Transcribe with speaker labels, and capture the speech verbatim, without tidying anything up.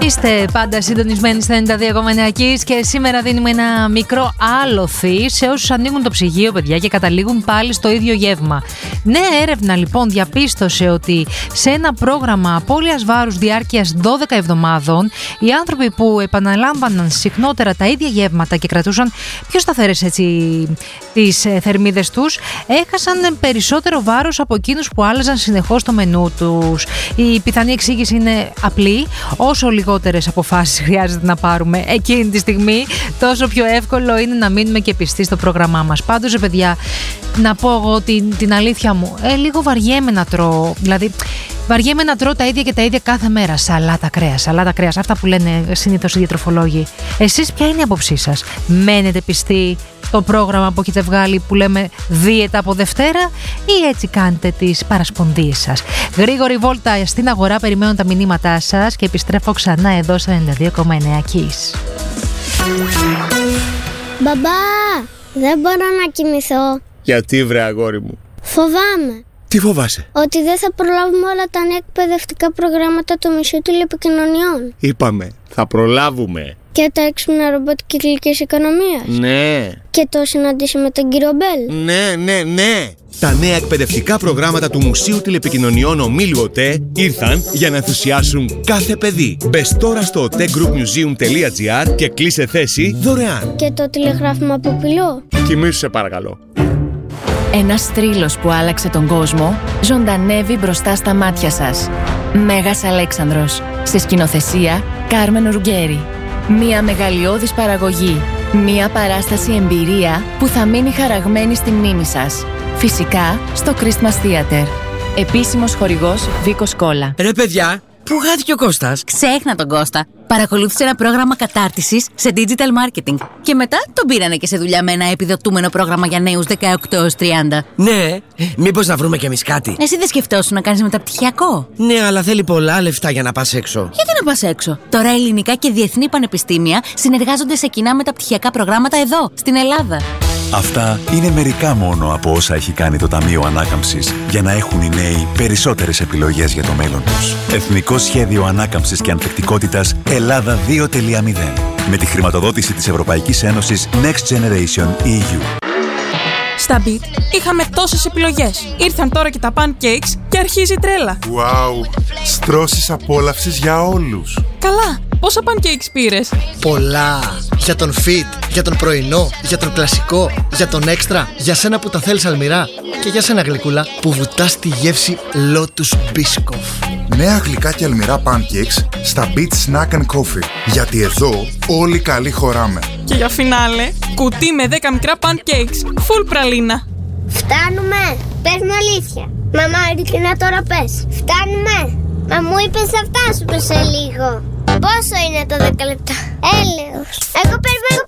Speaker 1: Είστε πάντα συντονισμένοι στα ενενήντα δύο κόμμα εννέα Kiss και σήμερα δίνουμε ένα μικρό άλοθη σε όσους ανοίγουν το ψυγείο, παιδιά, και καταλήγουν πάλι στο ίδιο γεύμα. Νέα έρευνα λοιπόν διαπίστωσε ότι σε ένα πρόγραμμα απώλειας βάρους διάρκειας δώδεκα εβδομάδων, οι άνθρωποι που επαναλάμβαναν συχνότερα τα ίδια γεύματα και κρατούσαν πιο σταθερές έτσι τις θερμίδες τους, έχασαν περισσότερο βάρος από εκείνους που άλλαζαν συνεχώς το μενού τους. Η πιθανή εξήγηση είναι απλή. Όσο λιγότερες αποφάσεις χρειάζεται να πάρουμε εκείνη τη στιγμή, τόσο πιο εύκολο είναι να μείνουμε και πιστοί στο πρόγραμμά μας. Πάντως, ρε παιδιά, να πω εγώ την, την αλήθεια μου, ε, λίγο βαριέμαι να τρώω. Δηλαδή, βαριέμαι να τρώω τα ίδια και τα ίδια κάθε μέρα. Σαλάτα κρέας, σαλάτα κρέας. Αυτά που λένε συνήθως οι διατροφολόγοι. Εσείς ποια είναι η άποψή σας? Μένετε πιστοί στο πρόγραμμα που έχετε βγάλει που λέμε δίαιτα από Δευτέρα, ή έτσι κάνετε τις παρασπονδίες σας? Γρήγορη βόλτα στην αγορά, περιμένω τα μηνύματά σας και επιστρέφω ξανά εδώ στο ενενήντα δύο κόμμα εννέα Kiss.
Speaker 2: Μπαμπά, δεν μπορώ να κοιμηθώ.
Speaker 3: Γιατί, βρε αγόρι μου?
Speaker 2: Φοβάμαι.
Speaker 3: Τι φοβάσαι?
Speaker 2: Ότι δεν θα προλάβουμε όλα τα νέα εκπαιδευτικά προγράμματα του Μουσείου Τηλεπικοινωνιών.
Speaker 3: Είπαμε, θα προλάβουμε.
Speaker 2: Και τα έξυπνα ρομπότ κυκλικής οικονομίας.
Speaker 3: Ναι.
Speaker 2: Και το συναντήσει με τον κύριο Μπέλ.
Speaker 3: Ναι, ναι, ναι.
Speaker 4: Τα νέα εκπαιδευτικά προγράμματα του Μουσείου Τηλεπικοινωνιών Ομίλου ΟΤΕ ήρθαν για να ενθουσιάσουν κάθε παιδί. Μπες τώρα στο otegroupmuseum τελεία gr και κλείσε θέση δωρεάν.
Speaker 2: Και το τηλεγράφημα Ποπυλό.
Speaker 3: Κοιμήσου σε παρακαλώ.
Speaker 5: Ένας θρύλος που άλλαξε τον κόσμο ζωντανεύει μπροστά στα μάτια σας. Μέγας Αλέξανδρος. Σε σκηνοθεσία Κάρμεν Ουργκέρι. Μία μεγαλειώδης παραγωγή. Μία παράσταση εμπειρία που θα μείνει χαραγμένη στη μνήμη σας. Φυσικά στο Christmas Theater. Επίσημος χορηγός Βίκος Κόλλα.
Speaker 6: Ρε παιδιά, πού χάθηκε ο Κώστας?
Speaker 7: Ξέχνα τον Κώστα. Παρακολούθησε ένα πρόγραμμα κατάρτισης σε digital marketing. Και μετά τον πήρανε και σε δουλειά με ένα επιδοτούμενο πρόγραμμα για νέους δεκαοκτώ έως τριάντα.
Speaker 6: Ναι, μήπως να βρούμε κι εμείς κάτι?
Speaker 7: Εσύ δεν σκεφτόσουν να κάνεις μεταπτυχιακό?
Speaker 6: Ναι, αλλά θέλει πολλά λεφτά για να πας έξω.
Speaker 7: Γιατί να πας έξω? Τώρα ελληνικά και διεθνή πανεπιστήμια συνεργάζονται σε κοινά μεταπτυχιακά προγράμματα εδώ, στην Ελλάδα.
Speaker 8: Αυτά είναι μερικά μόνο από όσα έχει κάνει το Ταμείο Ανάκαμψης για να έχουν οι νέοι περισσότερες επιλογές για το μέλλον τους. Εθνικό Σχέδιο Ανάκαμψης και Ανθεκτικότητας Ελλάδα δύο τελεία μηδέν. Με τη χρηματοδότηση της Ευρωπαϊκής Ένωσης Next Generation ι γιου.
Speaker 9: Στα Beat είχαμε τόσες επιλογές. Ήρθαν τώρα και τα pancakes και αρχίζει η τρέλα.
Speaker 10: Wow! Στρώσεις απόλαυσης για όλους.
Speaker 9: Καλά! Πόσα pancakes πήρες?
Speaker 11: Πολλά! Για τον fit, για τον πρωινό, για τον κλασικό, για τον έξτρα, για σένα που τα θέλεις αλμυρά και για σένα γλυκούλα που βουτάς τη γεύση Lotus Biscoff.
Speaker 10: Νέα γλυκά και αλμυρά pancakes στα Beat Snack and Coffee. Γιατί εδώ όλοι καλοί χωράμε.
Speaker 9: Και για φινάλε, κουτί με δέκα μικρά pancakes, full πραλίνα.
Speaker 2: Φτάνουμε! Πες μου αλήθεια. Μαμά, ειλικρινά τώρα πες. Φτάνουμε! Μα μου είπες θα φτάσουμε σε λίγο. Πόσο είναι το δέκα λεπτά? Έλεος. Εγώ περιμένω